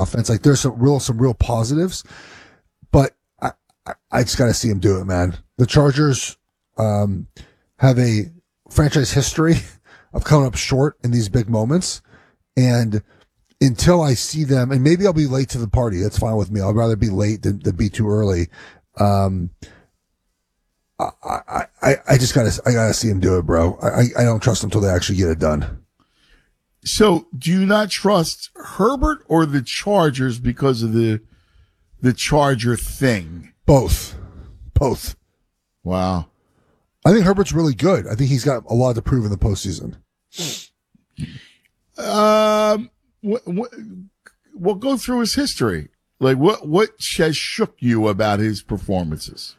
offense. Like there's some real positives, but I just got to see him do it, man. The Chargers have a franchise history of coming up short in these big moments, and until I see them, and maybe I'll be late to the party. That's fine with me. I'd rather be late than be too early. I gotta see him do it, bro. I don't trust him until they actually get it done. So, do you not trust Herbert or the Chargers because of the Charger thing? Both. Wow. I think Herbert's really good. I think he's got a lot to prove in the postseason. We'll go through his history. Like, what has shook you about his performances?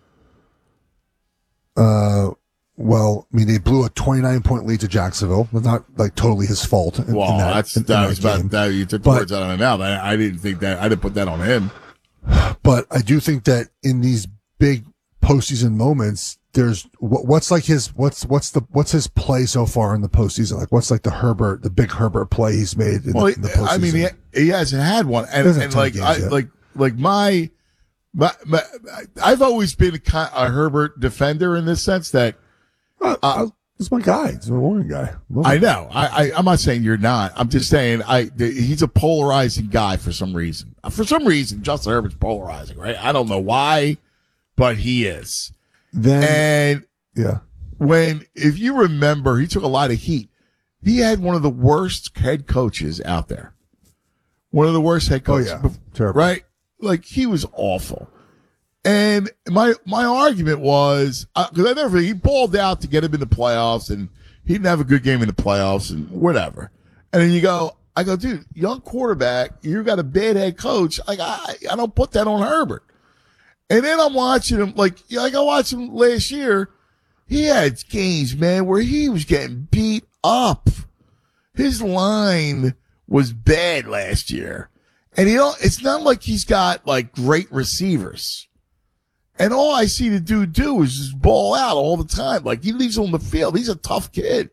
Well, I mean, they blew a 29-point lead to Jacksonville. It's not like totally his fault. Well, that was about that. You took the words out of my mouth. I didn't think that. I didn't put that on him. But I do think that in these big postseason moments, there's what's his play so far in the postseason? Like, what's like the big Herbert play he's made in the postseason? I mean, he hasn't had one, and like I've always been a Herbert defender in this sense that. It's my guy. It's my Warren guy. I know. I'm not saying you're not. I'm just saying he's a polarizing guy for some reason. For some reason, Justin Herbert's polarizing, right? I don't know why, but he is. If you remember, he took a lot of heat. He had one of the worst head coaches out there. One of the worst head coaches. Oh, yeah. Terrible. Right? Like, he was awful. And my argument was, because he balled out to get him in the playoffs, and he didn't have a good game in the playoffs and whatever. And then I go, dude, young quarterback, you got a bad head coach. Like, I don't put that on Herbert. And then I'm watching him, like I watched him last year. He had games, man, where he was getting beat up. His line was bad last year. And it's not like he's got like great receivers. And all I see the dude do is just ball out all the time. Like, he leaves on the field. He's a tough kid.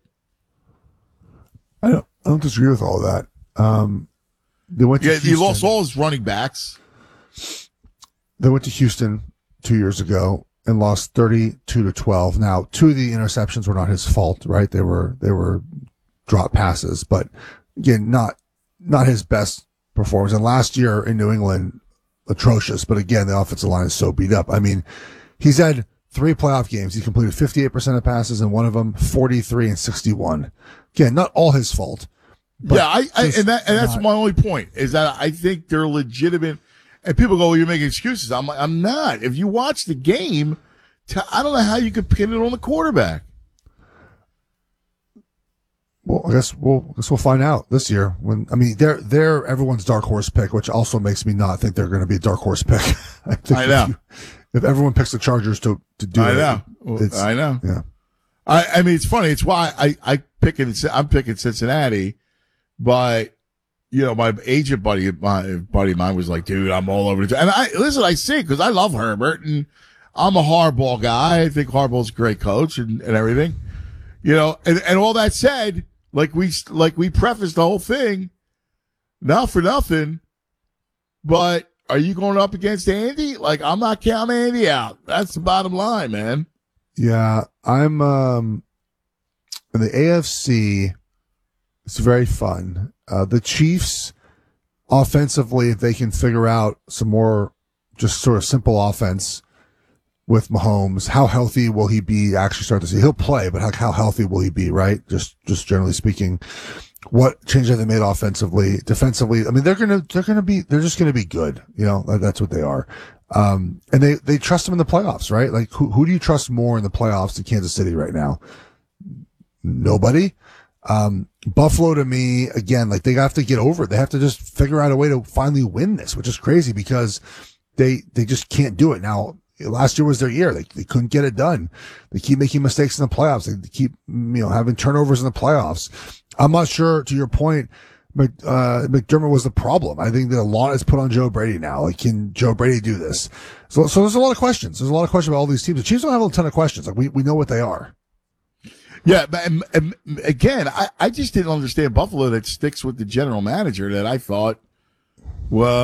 I don't disagree with all of that. They went to Houston. He lost all his running backs. They went to Houston 2 years ago and lost 32-12. Now, 2 of the interceptions were not his fault, right? They were drop passes, but again, not his best performance. And last year in New England, atrocious. But again, the offensive line is so beat up. I mean, he's had 3 playoff games. He completed 58% of passes, and one of them 43 and 61. Again, not all his fault. Yeah, that's my only point is that I think they're legitimate. And people go, well, you're making excuses. I'm like, I'm not. If you watch the game, I don't know how you could pin it on the quarterback. Well, I guess we'll find out this year. They're everyone's dark horse pick, which also makes me not think they're going to be a dark horse pick. I know. If everyone picks the Chargers to do it, I know. Yeah. I mean, it's funny. It's why I'm picking Cincinnati, but my agent buddy of mine was like, dude, I'm all over it. And I see it because I love Herbert and I'm a Harbaugh guy. I think Harbaugh's a great coach and everything, and all that said, like we prefaced the whole thing, not for nothing, but are you going up against Andy? Like, I'm not counting Andy out. That's the bottom line, man. Yeah, I'm in the AFC. It's very fun. The Chiefs, offensively, if they can figure out some more just sort of simple offense with Mahomes, how healthy will he be? Actually, start to see he'll play, but how healthy will he be? Right, just generally speaking, what changes have they made offensively, defensively? I mean, they're just gonna be good. That's what they are. And they trust him in the playoffs, right? Like, who do you trust more in the playoffs than Kansas City right now? Nobody. Buffalo, to me, again, like, they have to get over it. They have to just figure out a way to finally win this, which is crazy because they just can't do it. Now, last year was their year. They couldn't get it done. They keep making mistakes in the playoffs. They keep, having turnovers in the playoffs. I'm not sure, to your point, McDermott was the problem. I think that a lot is put on Joe Brady now. Like, can Joe Brady do this? So there's a lot of questions. There's a lot of questions about all these teams. The Chiefs don't have a ton of questions. Like, we know what they are. Yeah, but again, I just didn't understand Buffalo that sticks with the general manager that I thought was